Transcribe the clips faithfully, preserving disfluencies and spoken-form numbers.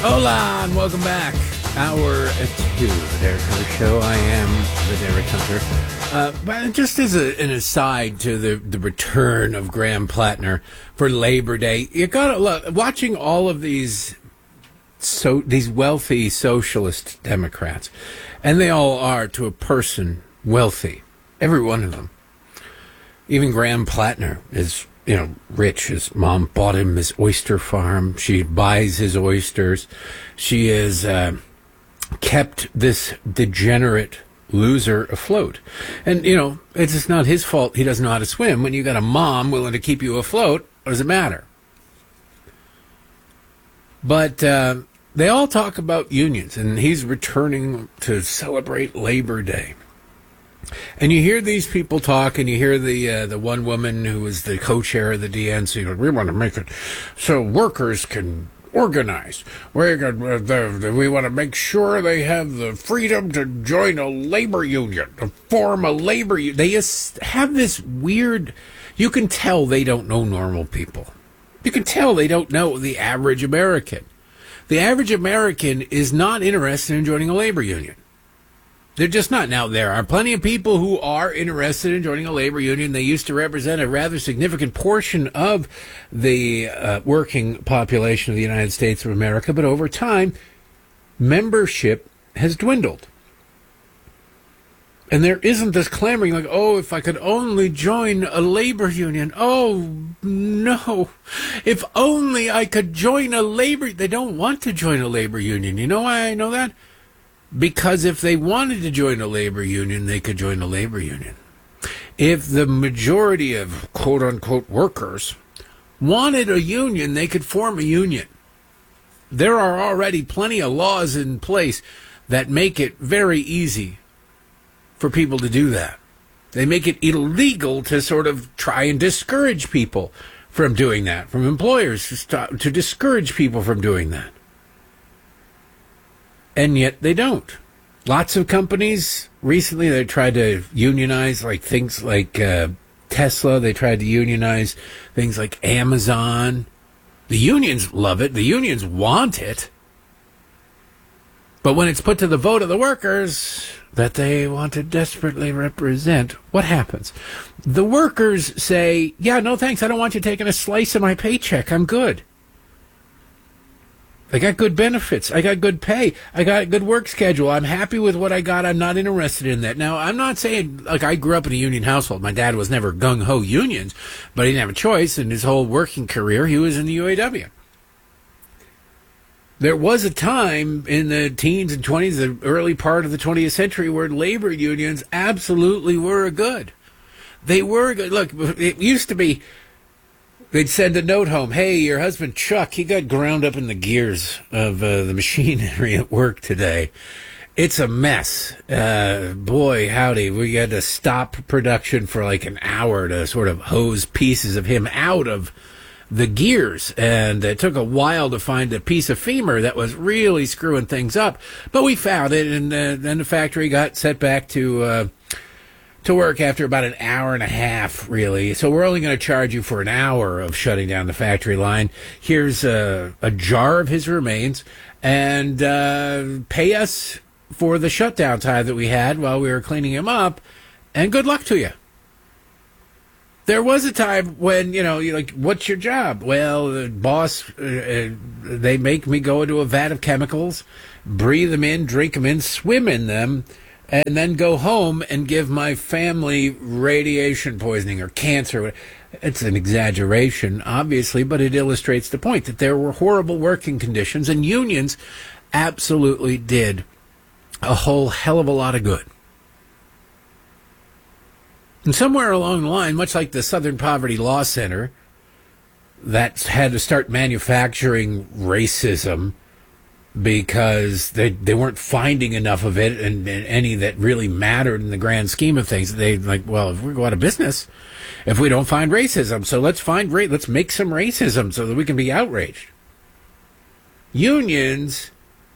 Hola, and welcome back. Hour two of the Derek Hunter Show. I am the Derek Hunter. Uh, but just as a, an aside to the, the return of Graham Plattner for Labor Day, you got to look, watching all of these so these wealthy socialist Democrats, and they all are to a person wealthy, every one of them. Even Graham Plattner is, you know, rich. His mom bought him his oyster farm. She buys his oysters. She has uh, kept this degenerate loser afloat. And, you know, it's just not his fault he doesn't know how to swim. When you got a mom willing to keep you afloat, what does it matter? But uh, they all talk about unions, and he's returning to celebrate Labor Day. And you hear these people talk, and you hear the uh, the one woman who was the co-chair of the D N C, like, we want to make it so workers can organize. We're gonna, uh, the, we want to make sure they have the freedom to join a labor union, to form a labor union. They just have this weird, you can tell they don't know normal people. You can tell they don't know the average American. The average American is not interested in joining a labor union. They're just not. Now, there are plenty of people who are interested in joining a labor union. They used to represent a rather significant portion of the uh, working population of the United States of America, but over time, membership has dwindled. And there isn't this clamoring like, oh, if I could only join a labor union. Oh, no. If only I could join a labor. They don't want to join a labor union. You know why I know that? Because if they wanted to join a labor union, they could join a labor union. If the majority of quote-unquote workers wanted a union, they could form a union. There are already plenty of laws in place that make it very easy for people to do that. They make it illegal to sort of try and discourage people from doing that, from employers to, stop, to discourage people from doing that. And yet they don't. Lots of companies recently, they tried to unionize like things like uh, Tesla. They tried to unionize things like Amazon. The unions love it. The unions want it. But when it's put to the vote of the workers that they want to desperately represent, what happens? The workers say, yeah, no thanks. I don't want you taking a slice of my paycheck. I'm good. I got good benefits. I got good pay. I got a good work schedule. I'm happy with what I got. I'm not interested in that. Now, I'm not saying, like, I grew up in a union household. My dad was never gung-ho unions, but he didn't have a choice. In his whole working career, he was in the U A W. There was a time in the teens and twenties, the early part of the twentieth century, where labor unions absolutely were good. They were good. Look, it used to be, they'd send a note home. Hey, your husband Chuck, he got ground up in the gears of uh, the machinery at work today. It's a mess. Uh, boy, howdy. We had to stop production for like an hour to sort of hose pieces of him out of the gears. And it took a while to find a piece of femur that was really screwing things up. But we found it, and uh, then the factory got set back to... Uh, to work after about an hour and a half, really. So we're only going to charge you for an hour of shutting down the factory line. Here's a, a jar of his remains, and uh, pay us for the shutdown time that we had while we were cleaning him up, and good luck to you. There was a time when, you know, you're like, what's your job? Well, the boss, uh, uh, they make me go into a vat of chemicals, breathe them in, drink them in, swim in them, and then go home and give my family radiation poisoning or cancer. It's an exaggeration, obviously, but it illustrates the point that there were horrible working conditions, and unions absolutely did a whole hell of a lot of good. And somewhere along the line, much like the Southern Poverty Law Center, that had to start manufacturing racism because they they weren't finding enough of it, and, and any that really mattered in the grand scheme of things. They like, well, if we go out of business, if we don't find racism, so let's find ra- let's make some racism so that we can be outraged. Unions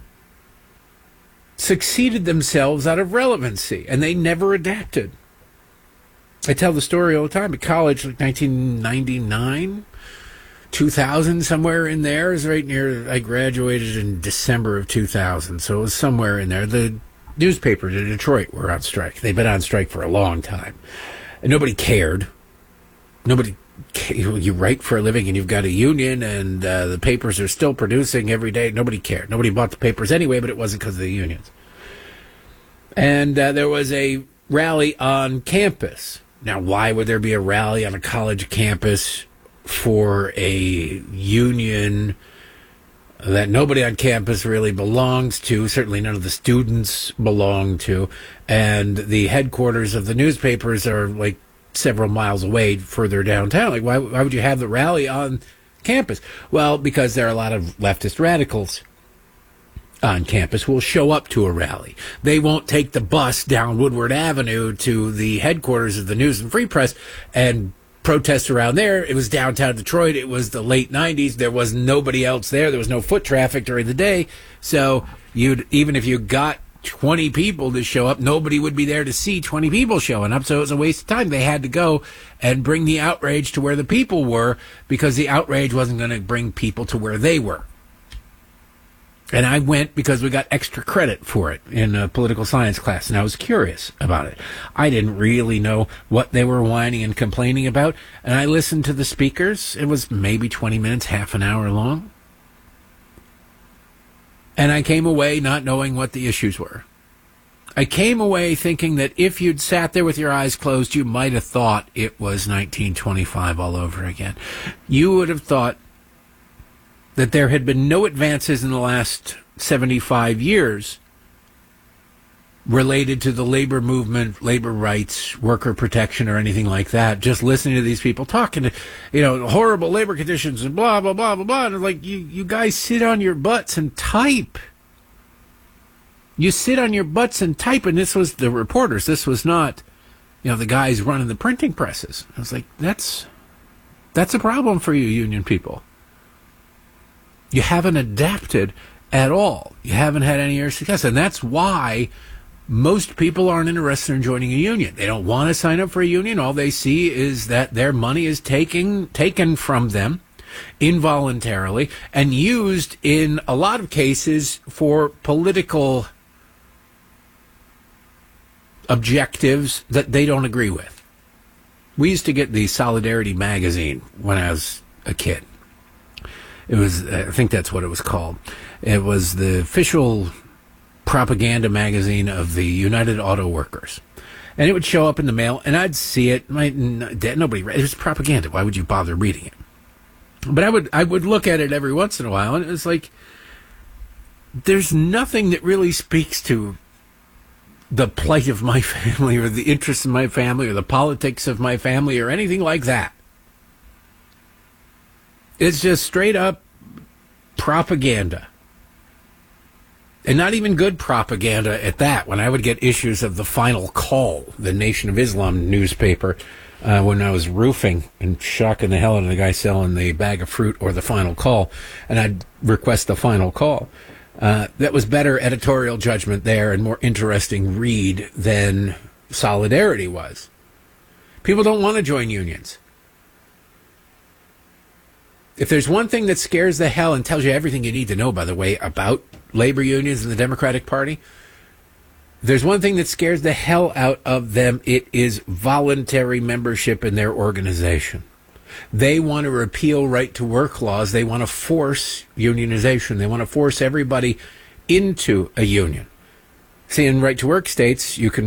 succeeded themselves out of relevancy, and they never adapted. I tell the story all the time. At college, like nineteen ninety-nine, two thousand, somewhere in there. It was right near, I graduated in December of two thousand, so it was somewhere in there. The newspapers in Detroit were on strike. They've been on strike for a long time. And nobody cared. Nobody cared. You write for a living and you've got a union, and uh, the papers are still producing every day. Nobody cared. Nobody bought the papers anyway, but it wasn't because of the unions. And uh, there was a rally on campus. Now, why would there be a rally on a college campus for a union that nobody on campus really belongs to? Certainly none of the students belong to. And the headquarters of the newspapers are like several miles away further downtown. Like, why, why would you have the rally on campus? Well, because there are a lot of leftist radicals on campus who will show up to a rally. They won't take the bus down Woodward Avenue to the headquarters of the News and Free Press and protest around there. It was downtown Detroit. It was the late nineties. There was nobody else there. There was no foot traffic during the day. So you'd, even if you got twenty people to show up, nobody would be there to see twenty people showing up. So it was a waste of time. They had to go and bring the outrage to where the people were, because the outrage wasn't going to bring people to where they were. And I went because we got extra credit for it in a political science class, and I was curious about it. I didn't really know what they were whining and complaining about, and I listened to the speakers. It was maybe twenty minutes, half an hour long. And I came away not knowing what the issues were. I came away thinking that if you'd sat there with your eyes closed, you might have thought it was nineteen twenty-five all over again. You would have thought that there had been no advances in the last seventy-five years related to the labor movement, labor rights, worker protection, or anything like that. Just listening to these people talking to, you know, horrible labor conditions and blah, blah, blah, blah, blah. And like, you, you guys sit on your butts and type. You sit on your butts and type. And this was the reporters. This was not, you know, the guys running the printing presses. I was like, that's, that's a problem for you, union people. You haven't adapted at all. You haven't had any success. And that's why most people aren't interested in joining a union. They don't want to sign up for a union. All they see is that their money is taken, taken from them involuntarily and used in a lot of cases for political objectives that they don't agree with. We used to get the Solidarity magazine when I was a kid. It was, I think that's what it was called. It was the official propaganda magazine of the United Auto Workers. And it would show up in the mail, and I'd see it. My, nobody read it. It was propaganda. Why would you bother reading it? But I would, I would look at it every once in a while, and it was like, there's nothing that really speaks to the plight of my family or the interests of my family or the politics of my family or anything like that. It's just straight up propaganda. And not even good propaganda at that. When I would get issues of The Final Call, the Nation of Islam newspaper, uh, when I was roofing and shocking the hell out of the guy selling the bag of fruit or The Final Call, and I'd request The Final Call. Uh, that was better editorial judgment there and more interesting read than Solidarity was. People don't want to join unions. If there's one thing that scares the hell and tells you everything you need to know, by the way, about labor unions and the Democratic Party, if there's one thing that scares the hell out of them, it is voluntary membership in their organization. They want to repeal right-to-work laws. They want to force unionization. They want to force everybody into a union. See, in right-to-work states, you can